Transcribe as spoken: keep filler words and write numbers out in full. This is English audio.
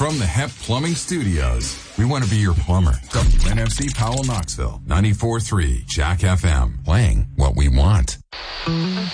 From the Hep Plumbing Studios, we want to be your plumber. W N F C Powell, Knoxville, ninety-four point three Jack F M, playing what we want.